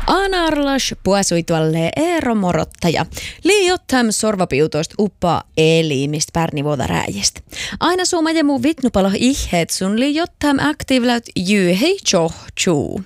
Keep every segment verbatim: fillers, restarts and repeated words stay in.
Anarlas puasui tuolle Eero Morottaja. Liiottam sorvapiutoist uppaa elimist pärnivuota rääjistä. Aina suuma ja muu vitnupalo ihet sun liiottam aktiivlaut jyhei chohchuu.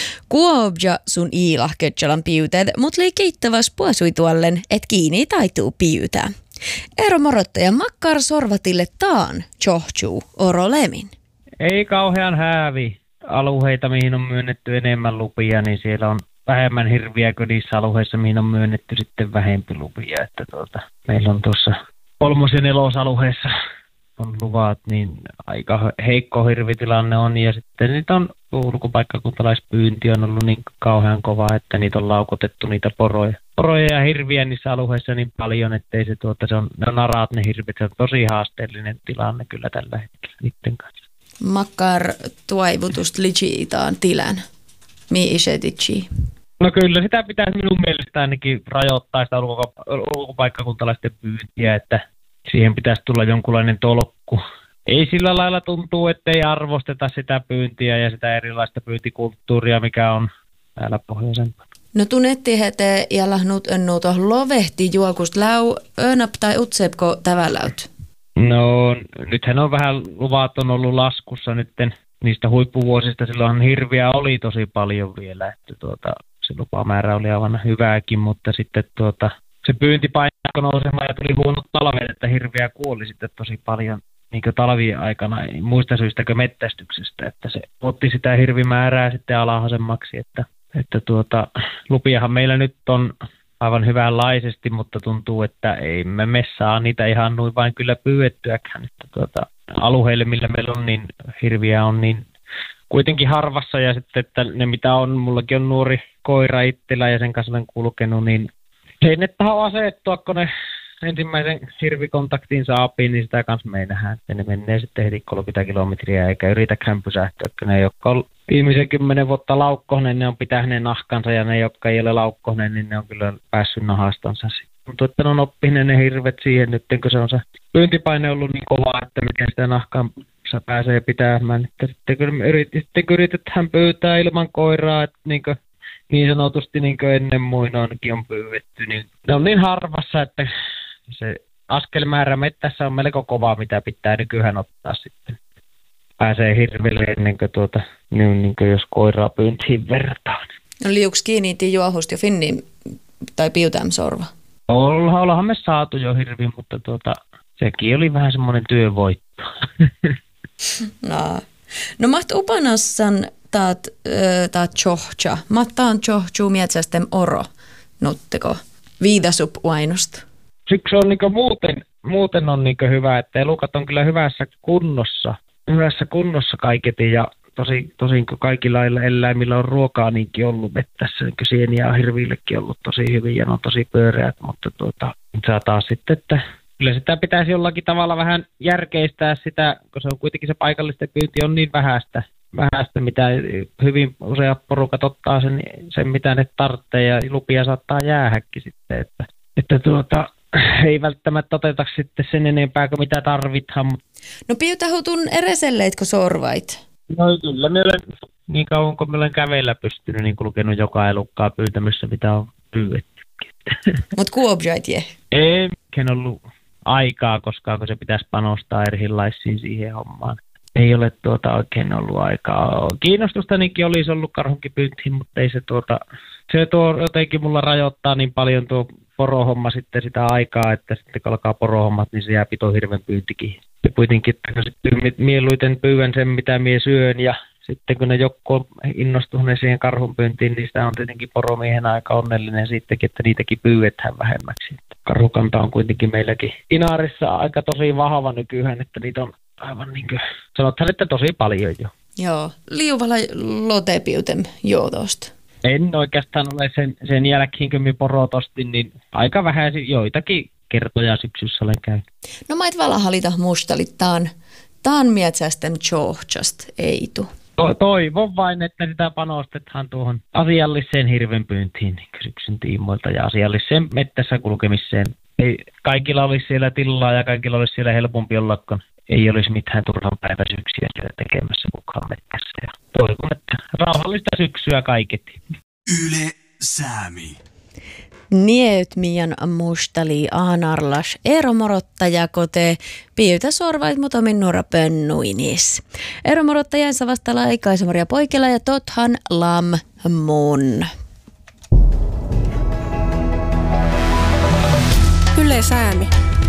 Kuobja sun iilahkötjalan piuteet, mut lii kiittäväs puasui tuollen, et kiinni taituu piutää. Eero Morottaja makkar sorvatille taan chohchuu orolemin. Ei kauhean häävi. Alueita, mihin on myönnetty enemmän lupia, niin siellä on vähemmän hirviä kuin niissä alueissa, mihin on myönnetty sitten vähempi lupia. Että tuota, meillä on tuossa kolmos- ja nelosalueessa on luvat, niin aika heikko hirvitilanne on. Ja sitten niitä on ulkopaikkakuntalaispyynti on ollut niin kauhean kova, että niitä on laukotettu niitä poroja. Poroja ja hirviä niissä alueissa niin paljon, ettei se, tuota, se on, ne on naraat ne hirvit. Se on tosi haasteellinen tilanne kyllä tällä hetkellä niiden kanssa. Makkar tuaivutust lijiitaan tilän. Mi isetitsi? No kyllä sitä pitäisi minun mielestä ainakin rajoittaa sitä ulkopaikkakuntalaisten pyyntiä, että siihen pitäisi tulla jonkunlainen tolkku. Ei sillä lailla tuntuu, ettei arvosteta sitä pyyntiä ja sitä erilaista pyyntikulttuuria, mikä on täällä pohjoisempana. No tunnetti hete ja lahnut ennuuto lovehti juokust lau önap tai utsepko täväläyt? No nythän on vähän luvat on ollut laskussa nytten niistä huippuvuosista. Silloinhan hirviä oli tosi paljon vielä, että tuota, se lupamäärä oli aivan hyvääkin, mutta sitten tuota, se pyyntipaine alkoi nousemaan ja tuli huonot talvet, että hirviä kuoli sitten tosi paljon niin kuin talvien aikana, muista syistä kuin mettästyksestä, että se otti sitä hirvimäärää sitten alhaisemmaksi, että, että tuota, lupiahan meillä nyt on aivan hyvänlaisesti, mutta tuntuu, että ei me, me saa niitä ihan noin vain kyllä pyydettyäkään. Että tuota, alueille, millä meillä on, niin hirviä on niin kuitenkin harvassa. Ja sitten, että ne mitä on, mullakin on nuori koira itsellä ja sen kanssa olen kulkenut, niin ei ne taho asettua, kun ne ensimmäisen hirvikontaktin saapii, niin sitä kanssa me ei nähdä. Ja ne menee sitten heti kolmekymmentä kilometriä eikä yritäkään pysähtyä, kun ne, jotka on viimeisen kymmenen vuotta laukkohneet, ne on pitäneet nahkansa ja ne, jotka ei ole laukkohneet, niin ne on kyllä päässyt nahastansa. Mutta että ne on oppineet ne hirvet siihen nyt, kun se on se pyyntipaine ollut niin kova, että miten sitä nahkansa pääsee pitämään. Että sitten kun, yrit, sitten kun yritetään pyytää ilman koiraa, että niin, kuin, niin sanotusti niin kuin ennen muinoinkin on pyydetty, niin ne on niin harvassa, että se askelmäärä mettässä on melko kova, mitä pitää nykyään ottaa sitten. Pääsee hirville ennen kuin, tuota, niin, niin kuin jos koiraa pyyntiin vertaan. No liuks kiinniitti juohusta jo finniin tai piutäm sorva? Ollaanhan me saatu jo hirvi, mutta tuota, sekin oli vähän semmoinen työvoitto. No, no maht upanassan taat, taat chohcha. Mattaan chohchuu mietsästem oro. Nutteko viidasup uainosta? Syksy on niinku muuten, muuten on niinku hyvä, että elukat on kyllä hyvässä kunnossa. Hyvässä kunnossa kaiketi ja tosi, tosin kun kaikilla eläimillä on ruokaa niinkin ollut mettässä, niin sieniä on hirviillekin ollut tosi hyvin ja ne on tosi pyöreät, mutta tuota, saa taas sitten, että kyllä sitä pitäisi jollakin tavalla vähän järkeistää sitä, kun se on kuitenkin se paikallisten pyynti on niin vähäistä, vähäistä mitä hyvin useat porukat ottaa sen, sen mitä ne tarvitsee ja lupia saattaa jäähäkin sitten, että, että tuota, ei välttämättä oteta sitten sen enempää kuin mitä tarvitaan. No piutahutun ereselleitko sorvait? No kyllä, me olen, niin kauan kun me olen kävellä pystynyt, niin kulkenut joka elukkaa pyytämässä, mitä on pyydettykin. Mutta kuobjait je? Ei en ollut aikaa koskaan, kun se pitäisi panostaa erilaisiin siihen hommaan. Ei ole tuota oikein ollut aikaa. Kiinnostusta niinkin olisi ollut karhunkin pyyntiin, mutta ei se tuota, se tuo jotenkin mulla rajoittaa niin paljon tuo porohomma sitten sitä aikaa, että sitten kun alkaa porohommat, niin se jää pito hirven pyyntikin. Ja kuitenkin, että sitten mieluiten pyydän sen, mitä mie syön, ja sitten kun ne joku on innostuneet siihen karhunpyyntiin, niin sitä on tietenkin poromiehen aika onnellinen siitäkin, että niitäkin pyydetään vähemmäksi. Karhukanta on kuitenkin meilläkin Inaarissa aika tosi vahva nykyään, että niitä on aivan niin kuin, sanotaan, että tosi paljon jo. Joo, liuvala lotepiutem joutosta. En oikeastaan ole sen, sen jälkeen, kun minä porot ostin, niin aika vähän joitakin kertoja syksyssä olen käynyt. No mait valahalita mustalit taan, taan mietsästem chohchast eitu. To, toivon vain, että sitä panostetaan tuohon asialliseen hirvenpyyntiin niin syksyn tiimoilta ja asialliseen mettässä kulkemiseen. Ei, kaikilla olisi siellä tilaa ja kaikilla olisi siellä helpompi olla, kun ei olisi mitään turhan päiväsyksyä siellä tekemässä mukaan mettässä. Ja toivon, että rauhallista syksyä kaiketi. Yle Säämi. Nieutmian mustali aanarlas Eero Morottaja kote piirtä sorvait mutamin nuora pönnuinis. Eero Morottajansa vastalla Aikaisemmaria Poikela ja tothan lam mun. Yle Säämi.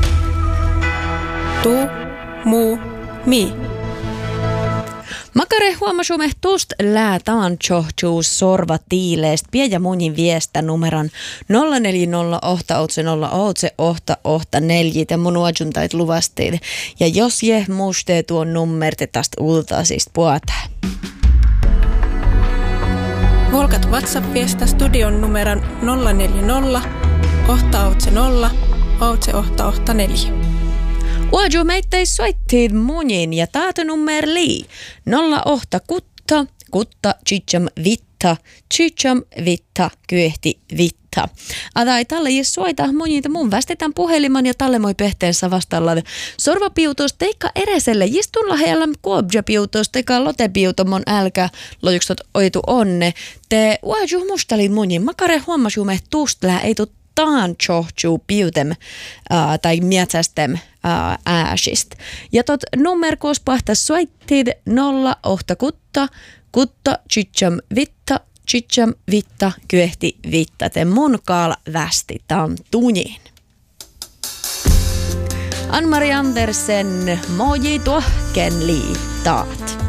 Tu, mu, mi. Makare huomasume tust läätaan johtuus sorva tiileest pie ja munin viestä numeron nolla neljä nolla ohta outse nolla outse ohta ohta neljä ja mun uajuntait luvasteille. Ja jos je muistee tuon nummerte tästä ultaisista puhutaan. Volkat WhatsApp-viestä studion numeron nolla neljä nolla ohta outse nolla outse ohta ohta neljä. Uaju meittei soittiin munin ja taatu nummer lii. Nolla ohta kutta, kutta chicham vitta, chicham vitta, kyehti vitta. Adai talle jos soita munita mun västetään puheliman ja talle moi pehteensä vastalla. Sorvapiutos teikka ereselle, jistun lahjalla kuobjapiutos, teikka lotepiutomon älkä, lojuksot oitu onne. Te uaju mustalin munin, makare huomasume tuustlää ei tuu taan johtuu piutem uh, tai mietsästem uh, ääsist. Ja tot nummer koos pahta soittid nolla ohta kutta, kutta chicham vitta, chicham vitta, kyehti vitta. Te mun kaal västi tam tunyin. Ann-Mari Andersen, moji tuohken liittaat.